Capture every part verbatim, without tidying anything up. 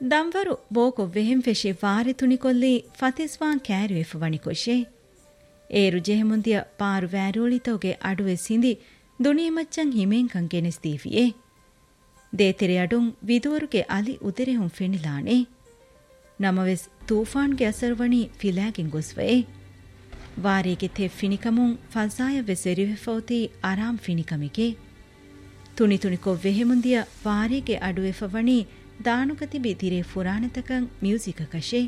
ದಂವರು Boko ವೆಹೆಂ ಫೆಶೆ ವಾರೆ ತುಣಿಕೊಲ್ಲಿ ಫತಿಸ್ವಾನ್ ಕ್ಯಾರಿವೆಫ ವಣಿಕೊಶೆ ಏರು ಜೆಹಮುಂದಿಯ ಪಾರು ವ್ಯಾರೋಳಿತೋಗೆ ಅಡುವೆ ಸಿಂದಿ ದುಣಿಯಮಚ್ಚಂ ಹಿಮೇಂಕಂ ಗೆನೆಸ್ದೀವಿಯೇ ದೇತೆರೆ ಅಡುಂ ವಿದುವರುಗೆ ಅಲಿ ಉದೆರೆಹುಂ ಫೆಣಿಲಾಣೆ ನಮವೆಸ್ ತೂಫಾನ್ಗೆ ಅಸರ್ವಣಿ ಫಿಲಾಗಿನ್ ಗೊಸ್ವೇ ವಾರಿಗೆ ತೆ ಫಿನಿಕಮುಂ ಫಲ್ಸಾಯ ವೆಸೆರಿವೆಫೌತಿ ಆರಾಮ್ ಫಿನಿಕಮಿಗೆ ತುಣಿ ತುಣಿಕೊ ವೆಹೆಮುಂದಿಯ ವಾರಿಗೆ ಅಡುವೆಫವಣಿ ದಾನುಕತಿ ಬಿದಿರೆ ಫುರಾಣತಕಂ ಮ್ಯೂಸಿಕ ಕಶೆ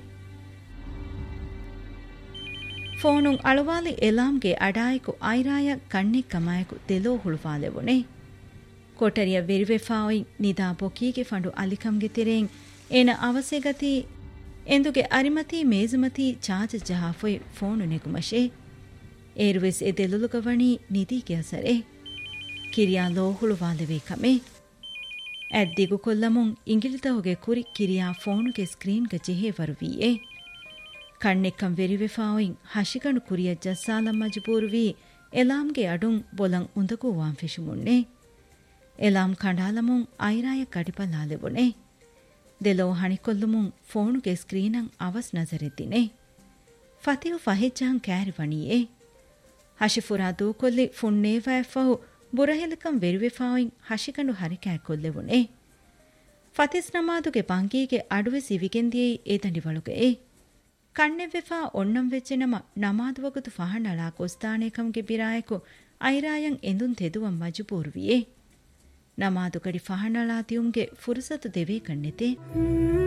ಫೋನುಂ ಅಳವಾಲಿ ಎಲಾಮ್ಗೆ ಅಡಾಯಕು ಐರಾಯ ಕಣ್ಣೆ ಕಮಾಯಕು ತೆಲೋ ಹುಳುವಾಲೆವೊಣೆ ಕೊಟರಿಯ ವೆರಿವೆಫಾಯಿ ನಿದಾ ಬೊಕೀಗೆ ಫಂಡು ಅಲಿಕಂಗೆ ತೆರೆಂ ಏನ ಅವಸೆಗತಿ ಎಂದುಗೆ ಅರಿಮತಿ ಮೇಜುಮತಿ ಚಾಚ ಜಹಾಫೊಯ್ ಫೋನು ನೆಗುಮಶೆ ಏರುವೆಸ್ ಎ ದೆಲುಲುಗವಣಿ ನಿದಿಗೆ ಅಸರೆ ಕಿರಿಯಾ ಲೋಹುಳುವಾಲೆವೆ ಕಮೆ ಅದ್ದಿಗು ಕೊಲ್ಲಮುಂ ಇಂಗಿಲಿತಹುಗೆ ಕುರಿ ಕಿರಿಯಾ ಫೋನುಗೆ ಸ್ಕ್ರೀನ್ಗೆ ಜೆಹೆ ವರುವಿಯೇ ಕಣ್ಣೆಕ್ಕಂ ವೆರಿವೆಫಾಯಿಂ ಹಶಿಗಣು ಕುರಿಯ ಜಸ್ಸಾಲಂ ಮಜಬೂರುವಿ ಎಲಾಮ್ಗೆ ಅಡುಂ ಬೊಲಂ ಉಂದಗೂ ವಾಂ ಫಿಶುಮುಣ್ಣೆ ಎಲಾಮ್ ಕಂಡಾಲಮುಂ ಐರಾಯ ಕಡಿಪಲ್ಲಾಲೆವೊಣೆ ದೆಲೋ ಹಣಿಕೊಲ್ಲುಮುಂ ಫೋನುಗೆ ಸ್ಕ್ರೀನಂ ಅವಸ್ ನಜರೆದ್ದಿನೆ ಫತಿಯು ಫಹಿಜ್ಜಾಂ ಕ್ಯಾರಿವಣಿಯೇ ಹಶಿಫುರಾ ದೂಕೊಲ್ಲಿ ಫುಣ್ಣೇವಾಯಫಹು ಬುರಹೆಲಕಂ ವೆರಿವೆಫಾಯಿಂ ಹಶಿಗಂಡು ಹರಿಕ್ಯಾ ಕೊಲ್ಲೆವುಣೆ ಫತಿಸ್ ನಮಾದುಗೆ ಬಂಗೀಗೆ ಅಡುವೆ ಸಿವಿಗೆಂದಿಯೇ ಏದಂಡಿವಳುಗೆ ಕಣ್ಣೆವ್ವೆಫಾ ಒಣ್ಣಂ ವೆಚ್ಚೆ ನಮ ನಮಾದುವಗುತು ಫಹಣಳಾ ಕೊಸ್ತಾಣೇಕಂಗೆ ಬಿರಾಯಕು ಐರಾಯಂ ಎಂದುನ್ ತೆದುವಂ ಮಜಬೂರುವಿಯೇ ನಮಾದು ಕಡಿ ಫಹಣಳಾ ತಿಯುಂಗೆ ಫುರ್ಸತು ದೆವೇ ಕಣ್ಣೆತೆ